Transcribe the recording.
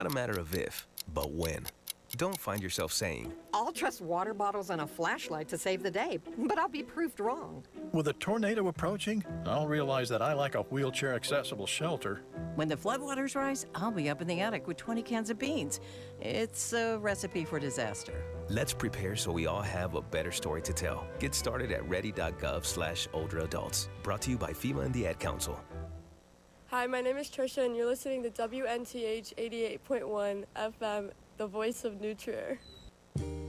Not a matter of if, but when. Don't find yourself saying, I'll trust water bottles and a flashlight to save the day, but I'll be proved wrong. With a tornado approaching, I'll realize that I like a wheelchair-accessible shelter. When the floodwaters rise, I'll be up in the attic with 20 cans of beans. It's a recipe for disaster. let's prepare so we all have a better story to tell. Get started at ready.gov/older adults. Brought to you by FEMA and the Ad Council. Hi, my name is Trisha, and you're listening to WNTH 88.1 FM, the voice of New Trier.